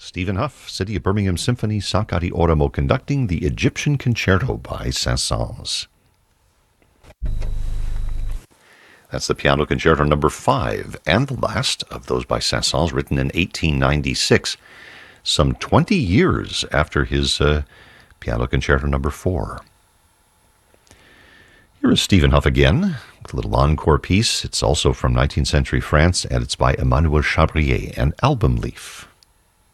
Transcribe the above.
Stephen Huff, City of Birmingham Symphony, Sancati Oramo conducting the Egyptian Concerto by Saint-Saëns. That's the Piano Concerto number 5, and the last of those by Saint-Saëns, written in 1896, some 20 years after his Piano Concerto number 4. Here is Stephen Huff again, with a little encore piece. It's also from 19th century France, and it's by Emmanuel Chabrier, an album leaf.